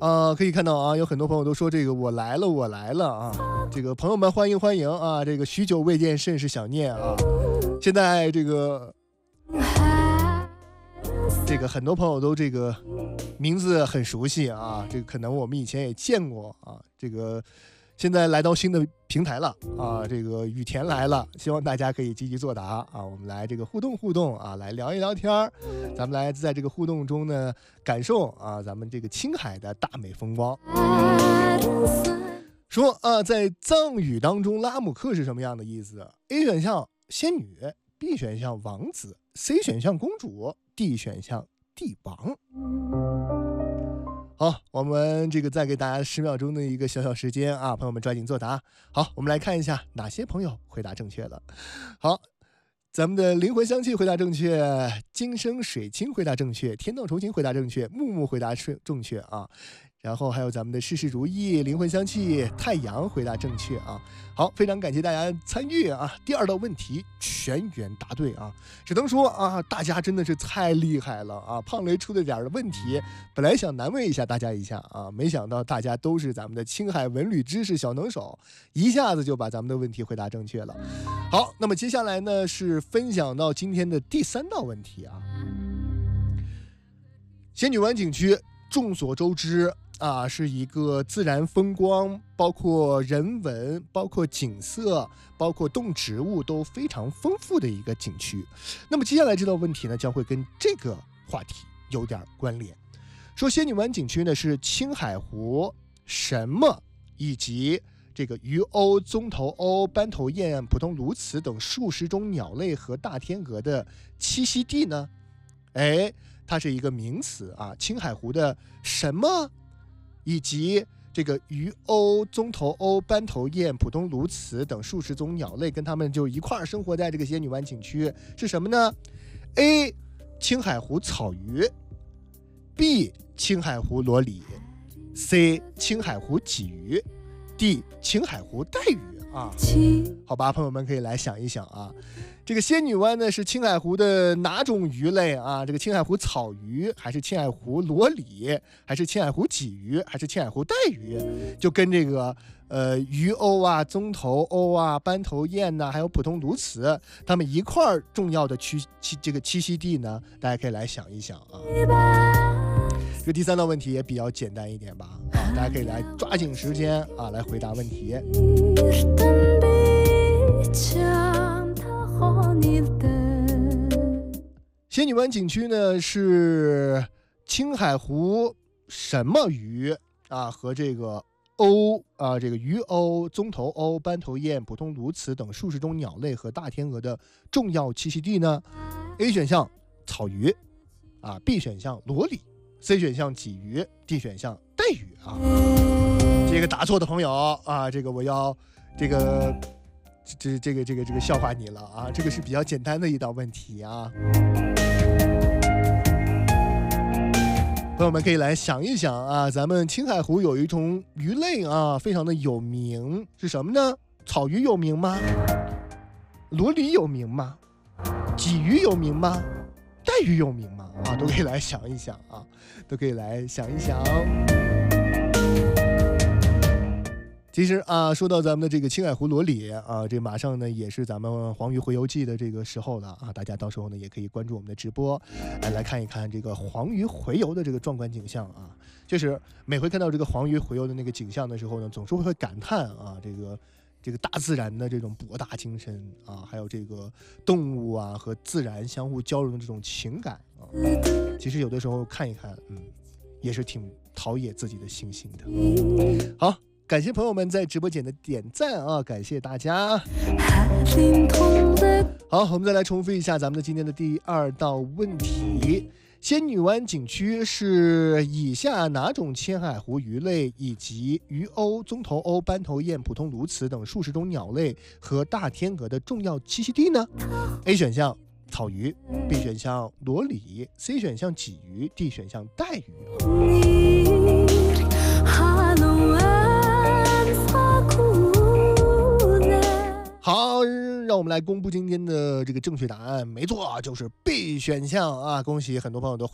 可以看到啊，有很多朋友都说这个我来了，我来了啊！这个朋友们欢迎欢迎啊！这个许久未见，甚是想念啊！现在这个很多朋友都这个名字很熟悉啊，这个可能我们以前也见过啊，这个。现在来到新的平台了啊，这个雨田来了，希望大家可以积极作答啊，我们来这个互动啊，来聊一聊天儿，咱们来在这个互动中呢，感受啊咱们这个青海的大美风光。说啊，在藏语当中，拉姆克是什么样的意思 ？A 选项仙女 ，B 选项王子 ，C 选项公主 ，D 选项帝王。好，我们这个再给大家10秒钟的一个小时间啊，朋友们抓紧作答。好，我们来看一下哪些朋友回答正确了。好，咱们的灵魂香气回答正确，今生水清回答正确，天道酬勤回答正确，木木回答正确啊。然后还有咱们的事事如意、灵魂香气、太阳回答正确啊！好，非常感谢大家参与啊！第2道问题全员答对啊！只能说啊，大家真的是太厉害了啊！胖雷出的点的问题，本来想难为一下大家一下啊，没想到大家都是咱们的青海文旅知识小能手，一下子就把咱们的问题回答正确了。好，那么接下来呢是分享到今天的第3道问题啊。仙女湾景区众所周知啊，是一个自然风光，包括人文，包括景色，包括动植物都非常丰富的一个景区。那么接下来这道问题呢，将会跟这个话题有点关联。说仙女湾景区呢是青海湖什么以及这个鱼鸥、棕头鸥、斑头雁、普通鸬鹚等数十种鸟类和大天鹅的栖息地呢？它是一个名词啊，青海湖的什么以及这个鱼鸥、棕头鸥、斑头雁、普通鸬鹚等数十种鸟类跟它们就一块生活在这个仙女湾景区是什么呢？ A 青海湖草鱼， B 青海湖裸鲤， C 青海湖鲫鱼， D 青海湖带鱼啊。好吧，朋友们可以来想一想啊，这个仙女湾呢是青海湖的哪种鱼类啊？这个青海湖草鱼，还是青海湖裸鲤，还是青海湖鲫鱼，还是青海湖带鱼？就跟这个鱼鸥啊、棕头鸥啊、斑头雁呐、还有普通鸬鹚，它们一块重要的这个栖息地呢，大家可以来想一想啊。这个第3道问题也比较简单一点吧，啊，大家可以来抓紧时间啊来回答问题。仙女湾景区呢是青海湖什么鱼啊和这个鸥啊，这个鱼鸥、棕头鸥、斑头雁、普通鸬鹚等数十种鸟类和大天鹅的重要栖息地呢？ A 选项草鱼啊， B 选项裸鲤， C 选项鲫鱼， D 选项带鱼啊。这个答错的朋友啊，这个我要这个笑话你了啊！这个是比较简单的一道问题啊，朋友们可以来想一想啊，咱们青海湖有一种鱼类啊，非常的有名，是什么呢？草鱼有名吗？裸鲤有名吗？鲫鱼有名吗？带鱼有名吗？啊，都可以来想一想啊，都可以来想一想。其实啊，说到咱们的这个青海湖裸鲤啊，这马上呢也是咱们黄鱼洄游记的这个时候了啊，大家到时候呢也可以关注我们的直播，来看一看这个黄鱼洄游的这个壮观景象啊。就是每回看到这个黄鱼洄游的那个景象的时候呢，总是会感叹啊，这个大自然的这种博大精深啊，还有这个动物啊和自然相互交融的这种情感啊。其实有的时候看一看，也是挺陶冶自己的心性的。好。感谢朋友们在直播间的点赞啊，感谢大家。好，我们再来重复一下咱们的今天的第2道问题：仙女湾景区是以下哪种青海湖鱼类以及鱼鸥、棕头鸥、斑头雁、普通鸬鹚等数十种鸟类和大天鹅的重要栖息地呢？ A 选项草鱼， B 选项裸鲤， C 选项鲫鱼， D 选项带鱼。好，让我们来公布今天的这个正确答案，没错，就是 B 选项啊！恭喜很多朋友都